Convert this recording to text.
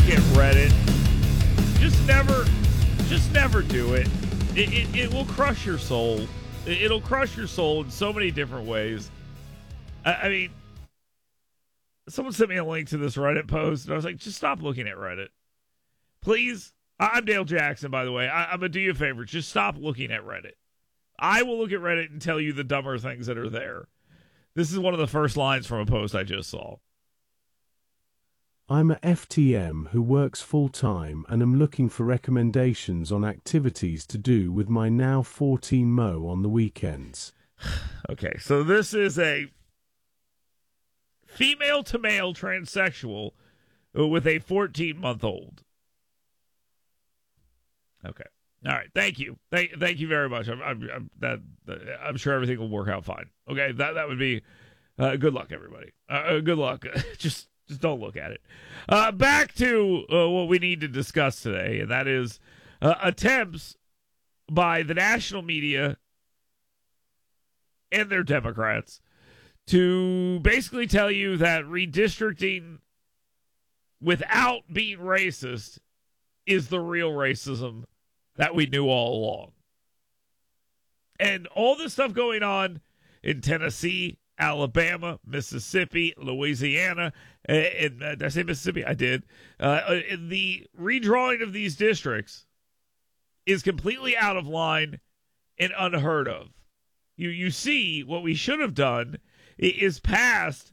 at Reddit. Just never do it. It will crush your soul. It'll crush your soul in so many different ways. I mean, someone sent me a link to this Reddit post, and I was like, just stop looking at Reddit. Please. I'm Dale Jackson, by the way. I'm going to do you a favor. Just stop looking at Reddit. I will look at Reddit and tell you the dumber things that are there. This is one of the first lines from a post I just saw. I'm a FTM who works full-time and am looking for recommendations on activities to do with my now 14 Mo on the weekends. Okay, so this is a female-to-male transsexual with a 14-month-old. Okay. All right. Thank you. Thank you very much. I'm sure everything will work out fine. Okay. That would be good luck, everybody. Good luck. Just don't look at it. Back to what we need to discuss today, and that is attempts by the national media and their Democrats to basically tell you that redistricting without being racist is the real racism that we knew all along. And all this stuff going on in Tennessee, Alabama, Mississippi, Louisiana, and did I say Mississippi? I did. The redrawing of these districts is completely out of line and unheard of. You see, what we should have done is passed